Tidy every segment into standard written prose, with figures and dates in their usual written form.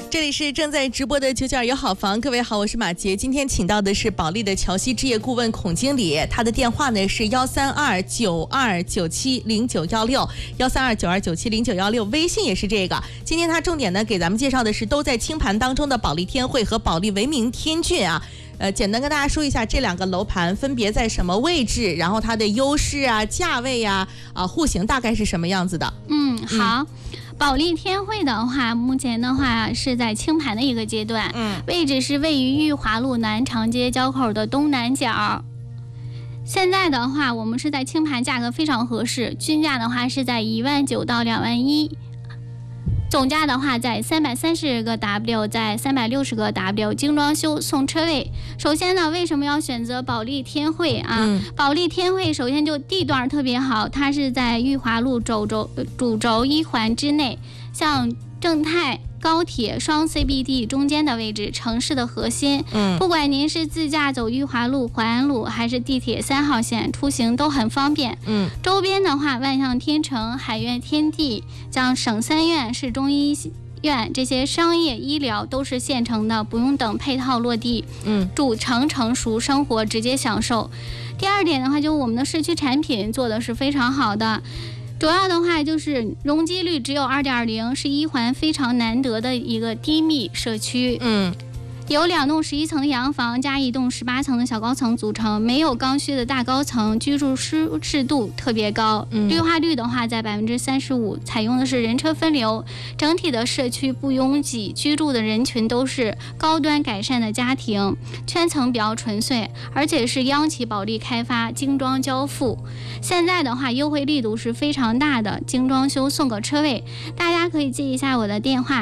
这里是正在直播的992有好房，各位好，我是马杰。今天请到的是保利的乔西置业顾问孔经理，他的电话呢是13292970916，13292970916，微信也是这个。今天他重点呢给咱们介绍的是都在清盘当中的保利天汇和保利维明天骏啊。简单跟大家说一下这两个楼盘分别在什么位置，然后它的优势啊、价位啊、户型大概是什么样子的。 好。保利天汇的话，目前的话是在清盘的一个阶段，位置是位于裕华路南长街交口的东南角。现在的话，我们是在清盘，价格非常合适，均价的话是在19000到21000，总价的话在330个 W， 在360个 W， 精装修送车位。首先呢，为什么要选择保利天汇啊？保利天汇首先就地段特别好，它是在裕华路主轴一环之内，像正泰高铁双 CBD 中间的位置，城市的核心。不管您是自驾走裕华路、淮安路，还是地铁3号线，出行都很方便。周边的话，万象天成、海苑天地、像省三院、市中医院这些商业医疗都是现成的，不用等配套落地。主城成熟，生活直接享受。第二点的话，就我们的社区产品做的是非常好的。主要的话就是容积率只有 2.0， 是一环非常难得的一个低密社区。有2栋11层的洋房加1栋18层的小高层组成，没有刚需的大高层，居住舒适度特别高。绿化率的话在 35%， 采用的是人车分流，整体的社区不拥挤，居住的人群都是高端改善的家庭，圈层比较纯粹，而且是央企保利开发，精装交付。现在的话优惠力度是非常大的，精装修送个车位，大家可以记一下我的电话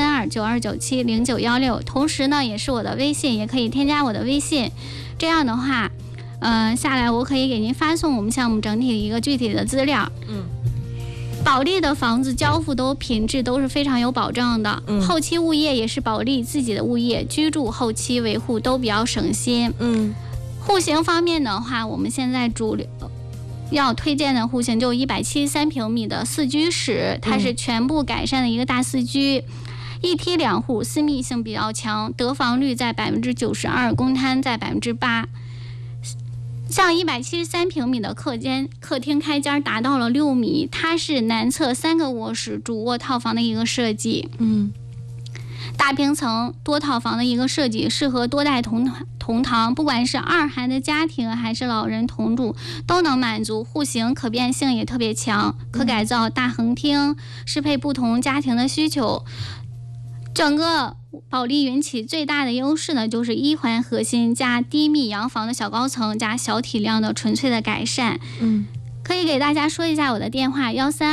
13292970916，同时呢也是我的微信，也可以添加我的微信。这样的话下来我可以给您发送我们项目整体的一个具体的资料。保利的房子交付都品质都是非常有保障的，后期物业也是保利自己的物业，居住后期维护都比较省心。户型方面的话，我们现在主流要推荐的户型就173平米的4居室，它是全部改善的一个大4居，一梯2户，私密性比较强，得房率在 92%， 公摊在 8%。像173平米的客厅开间达到了6米，它是南侧3个卧室主卧套房的一个设计。大平层多套房的一个设计，适合多代同堂，不管是2孩的家庭还是老人同住都能满足。户型可变性也特别强，可改造大横厅，适配不同家庭的需求。整个保利云起最大的优势呢，就是一环核心加低密洋房的小高层加小体量的纯粹的改善。可以给大家说一下我的电话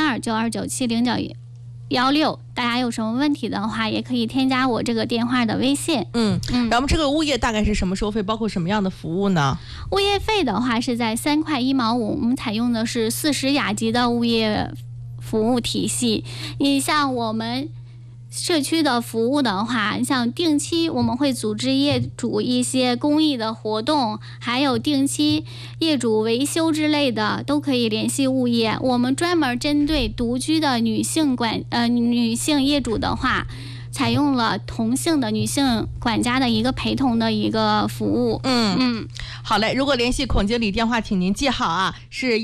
13292970916，大家有什么问题的话，也可以添加我这个电话的微信。 然后我们这个物业大概是什么收费，包括什么样的服务呢？ 物业费的话是在3块1毛5，我们采用的是40雅级的物业服务体系。你像我们社区的服务的话，像定期我们会组织业主一些公益的活动，还有定期业主维修之类的都可以联系物业。我们专门针对独居的女性业主的话，采用了同性的女性管家的一个陪同的一个服务。 好嘞，如果联系孔经理电话，请您记好啊，是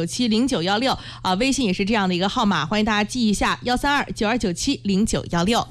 13292970916，13292970916微信也是这样的一个号码，欢迎大家记一下13292970916。